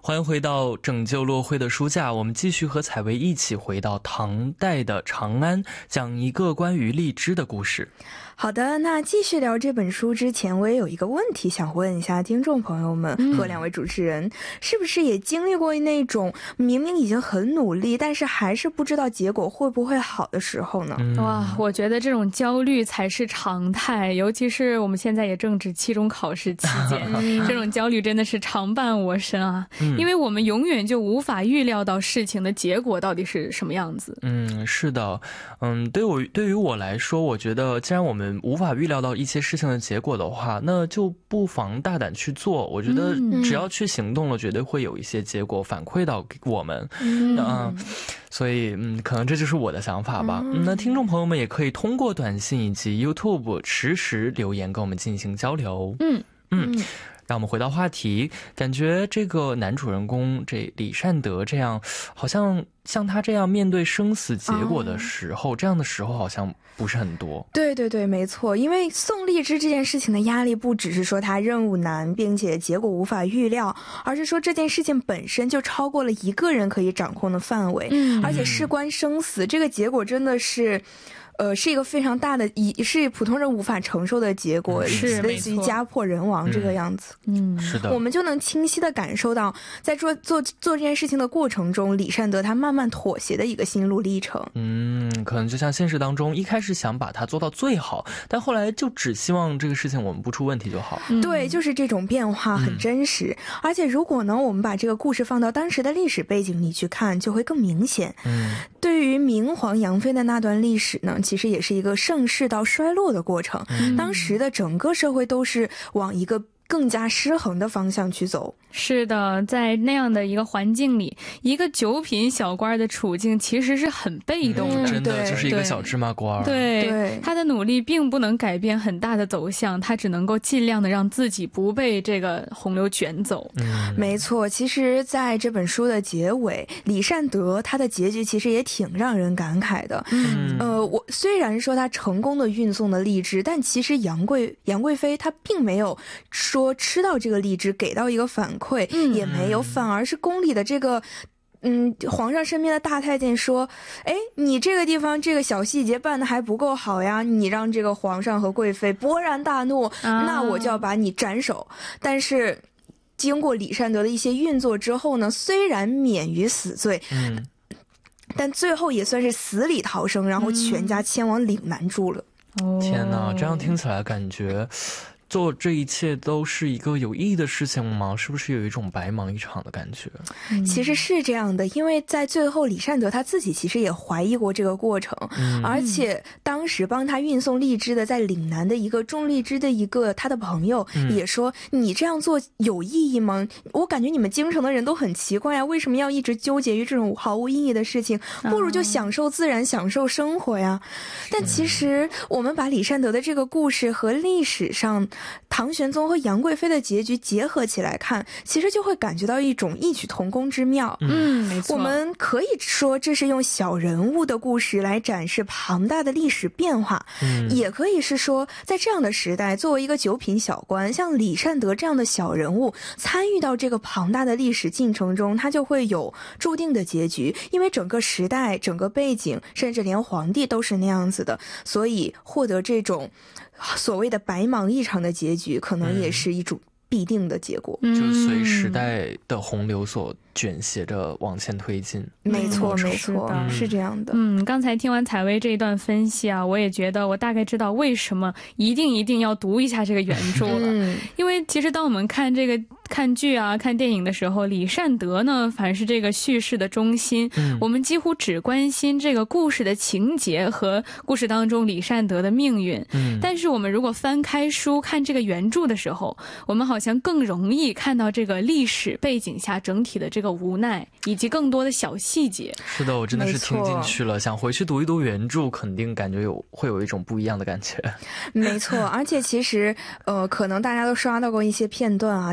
欢迎回到拯救落灰的书架，我们继续和采薇一起回到唐代的长安，讲一个关于荔枝的故事。 好的，那继续聊这本书之前，我也有一个问题想问一下听众朋友们和两位主持人，是不是也经历过那种明明已经很努力，但是还是不知道结果会不会好的时候呢？ 哇，我觉得这种焦虑才是常态，尤其是我们现在也正值期中考试期间，这种焦虑真的是常伴我身啊，因为我们永远就无法预料到事情的结果到底是什么样子。 是的，对于我来说，我觉得既然我们无法预料到一些事情的结果的话，那就不妨大胆去做。我觉得只要去行动了，绝对会有一些结果反馈到我们。所以可能这就是我的想法吧。那听众朋友们也可以通过短信以及 YouTube 实时留言跟我们进行交流。让我们回到话题，感觉这个男主人公这李善德这样，好像像他这样面对生死结果的时候，这样的时候好像不是很多。 对对对，没错，因为送荔枝这件事情的压力不只是说他任务难并且结果无法预料，而是说这件事情本身就超过了一个人可以掌控的范围，而且事关生死，这个结果真的是是一个非常大的，是普通人无法承受的结果，是类似于家破人亡这个样子。 是的， 我们就能清晰的感受到，在做这件事情的过程中，李善德他慢慢妥协的一个心路历程。 可能就像现实当中，一开始想把它做到最好，但后来就只希望这个事情我们不出问题就好。 对，就是这种变化很真实。而且如果呢，我们把这个故事放到当时的历史背景里去看，就会更明显。对于明皇杨妃的那段历史呢，其实也是一个盛世到衰落的过程。当时的整个社会都是往一个更加失衡的方向去走。 是的，在那样的一个环境里，一个九品小官的处境其实是很被动的， 真的就是一个小芝麻官。 对，他的努力并不能改变很大的走向，他只能够尽量的让自己不被这个洪流卷走。 没错，其实在这本书的结尾，李善德他的结局其实也挺让人感慨的。我虽然说他成功的运送了荔枝，但其实杨贵妃她并没有说吃到这个荔枝给到一个反馈，也没有，反而是宫里的这个皇上身边的大太监说，你这个地方这个小细节办得还不够好呀，你让这个皇上和贵妃勃然大怒，那我就要把你斩首。但是经过李善德的一些运作之后呢，虽然免于死罪，但最后也算是死里逃生，然后全家迁往岭南住了。 天哪，这样听起来感觉做这一切都是一个有意义的事情吗？是不是有一种白忙一场的感觉？ 其实是这样的，因为在最后李善德他自己其实也怀疑过这个过程，而且当时帮他运送荔枝的在岭南的一个种荔枝的一个他的朋友也说，你这样做有意义吗？我感觉你们京城的人都很奇怪呀，为什么要一直纠结于这种毫无意义的事情？不如就享受自然，享受生活呀。但其实我们把李善德的这个故事和历史上唐玄宗和杨贵妃的结局结合起来看，其实就会感觉到一种异曲同工之妙。 没错， 我们可以说这是用小人物的故事来展示庞大的历史变化，也可以是说在这样的时代，作为一个九品小官，像李善德这样的小人物参与到这个庞大的历史进程中，他就会有注定的结局，因为整个时代整个背景甚至连皇帝都是那样子的，所以获得这种所谓的白忙一场的结局，可能也是一种必定的结果， 就随时代的洪流所卷挟着往前推进。 没错没错，是这样的。 刚才听完采薇这一段分析啊，我也觉得我大概知道为什么一定要读一下这个原著了。因为其实当我们看这个看剧啊看电影的时候，李善德呢反而是这个叙事的中心，我们几乎只关心这个故事的情节和故事当中李善德的命运。但是我们如果翻开书看这个原著的时候，我们好像更容易看到这个历史背景下整体的这个无奈以及更多的小细节。 是的，我真的是听进去了，想回去读一读原著，肯定感觉会有一种不一样的感觉。 没错，而且其实可能大家都刷到过一些片段啊，电影电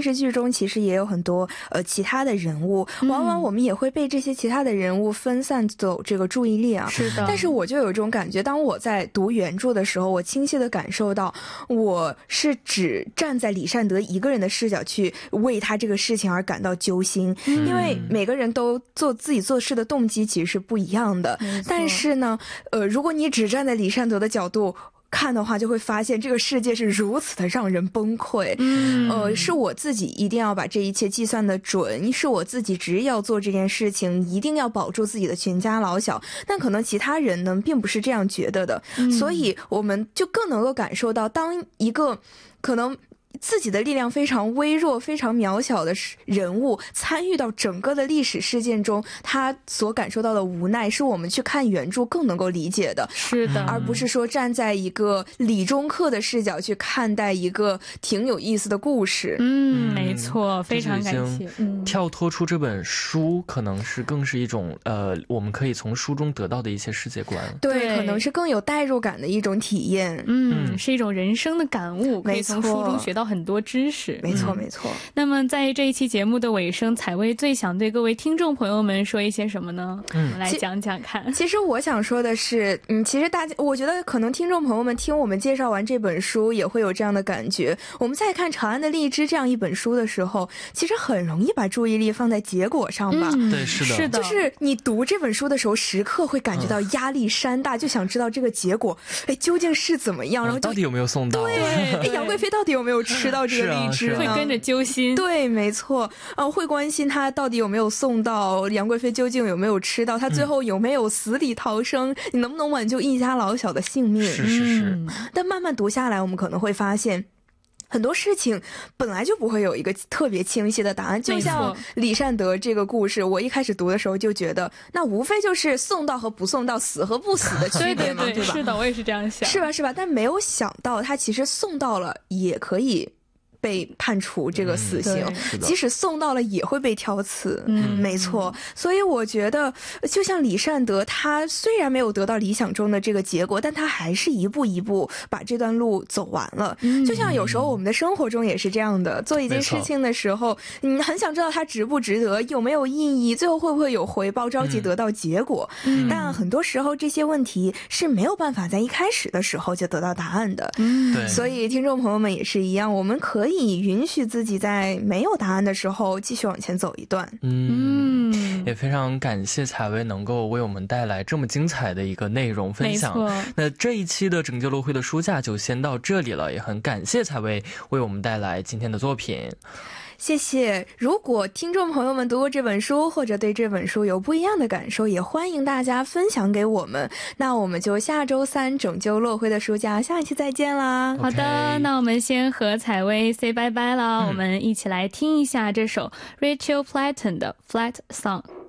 电视剧中其实也有很多其他的人物，往往我们也会被这些其他的人物分散走这个注意力啊。 是的。 但是我就有一种感觉，当我在读原著的时候，我清晰的感受到，我是只站在李善德一个人的视角去为他这个事情而感到揪心，因为每个人都做自己做事的动机其实是不一样的。但是呢，如果你只站在李善德的角度看的话，就会发现这个世界是如此的让人崩溃。是我自己一定要把这一切计算的准，是我自己执意要做这件事情，一定要保住自己的全家老小。但可能其他人呢，并不是这样觉得的，所以我们就更能够感受到，当一个可能自己的力量非常微弱、非常渺小的人物参与到整个的历史事件中，他所感受到的无奈，是我们去看原著更能够理解的。 是的， 而不是说站在一个理中客的视角去看待一个挺有意思的故事。 没错，非常感谢。 跳脱出这本书，可能是更是一种我们可以从书中得到的一些世界观。 对，可能是更有代入感的一种体验。 是一种人生的感悟，可以从书中学到很多知识。 没错没错。 那么在这一期节目的尾声，采薇最想对各位听众朋友们说一些什么呢？我们来讲讲看。 其实我想说的是，其实我觉得可能听众朋友们听我们介绍完这本书也会有这样的感觉。我们在看《长安的荔枝》这样一本书的时候，其实很容易把注意力放在结果上吧。 对，是的， 就是你读这本书的时候，时刻会感觉到压力山大，就想知道这个结果究竟是怎么样，然后到底有没有送到。 对，杨贵妃到底有没有吃到这个荔枝， 会跟着揪心。 对，没错，会关心他到底有没有送到，杨贵妃究竟有没有吃到，他最后有没有死里逃生，你能不能挽救一家老小的性命。 是。 但慢慢读下来，我们可能会发现很多事情本来就不会有一个特别清晰的答案。就像李善德这个故事，我一开始读的时候就觉得，那无非就是送到和不送到，死和不死的区别嘛， 对吧？是的，我也是这样想。 是吧？但没有想到他其实送到了也可以被判处这个死刑，即使送到了也会被挑刺。没错。所以我觉得就像李善德，他虽然没有得到理想中的这个结果，但他还是一步一步把这段路走完了。就像有时候我们的生活中也是这样的，做一件事情的时候，你很想知道它值不值得，有没有意义，最后会不会有回报，着急得到结果。但很多时候这些问题是没有办法在一开始的时候就得到答案的。所以听众朋友们也是一样，我们可以允许自己在没有答案的时候继续往前走一段。 也非常感谢采薇能够为我们带来这么精彩的一个内容分享。那这一期的拯救落灰的书架就先到这里了，也很感谢采薇为我们带来今天的作品。 谢谢。如果听众朋友们读过这本书，或者对这本书有不一样的感受，也欢迎大家分享给我们。那我们就下周3拯救落灰的书架下一期再见啦。 好的，那我们先和采薇 say 拜拜了。我们一起来听一下这首 Rachel Platten 的 Flat Song。